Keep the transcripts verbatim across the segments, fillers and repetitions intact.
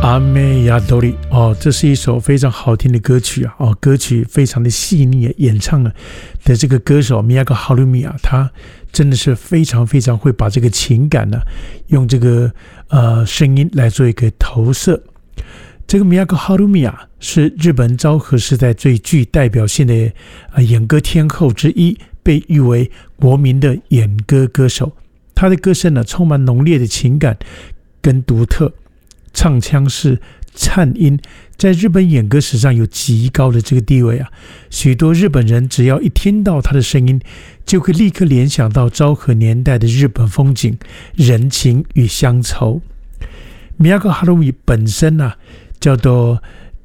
阿妹亚多里哦，这是一首非常好听的歌曲啊！哦，歌曲非常的细腻，演唱的这个歌手米亚克哈鲁米啊，他真的是非常非常会把这个情感呢、啊，用这个呃声音来做一个投射。这个米亚克哈鲁米啊，是日本昭和时代最具代表性的呃演歌天后之一，被誉为国民的演歌歌手。他的歌声呢，充满浓烈的情感跟独特。唱腔是颤音，在日本演歌史上有极高的这个地位啊！许多日本人只要一听到他的声音，就会立刻联想到昭和年代的日本风景、人情与乡愁。米亚克哈鲁米本身啊，叫做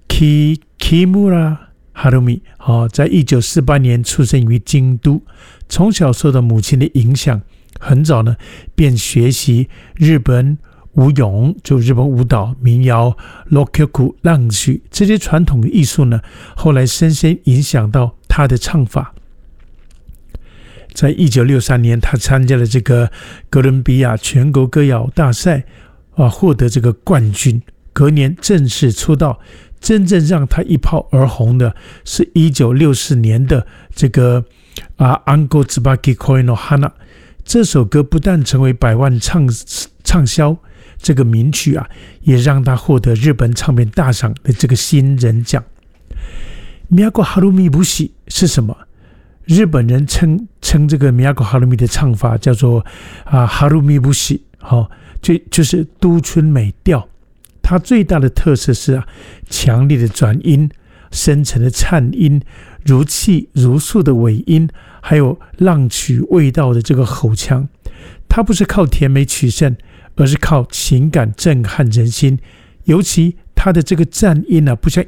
Kimura 哈鲁米，哦，在一九四八年出生于京都，从小受到母亲的影响，很早呢便学习日本舞踊，就日本舞蹈、民谣、Rokyoku 浪曲这些传统的艺术呢，后来深深影响到他的唱法。在一九六三年，他参加了这个哥伦比亚全国歌谣大赛，啊，获得这个冠军。隔年正式出道。真正让他一炮而红的是一九六四年的这个啊 Ango Tsubaki Koi no Hana 这首歌，不但成为百万畅畅销。这个名曲啊，也让他获得日本唱片大赏的这个新人奖。米亚克哈鲁米不喜是什么？日本人称称这个米亚克哈鲁米的唱法叫做啊哈鲁米不喜，哦，就就是都春美调。它最大的特色是啊，强烈的转音、深沉的颤音、如泣如诉的尾音，还有浪曲味道的这个吼腔。它不是靠甜美取胜，而是靠情感震撼人心，尤其他的这个颤音啊，不像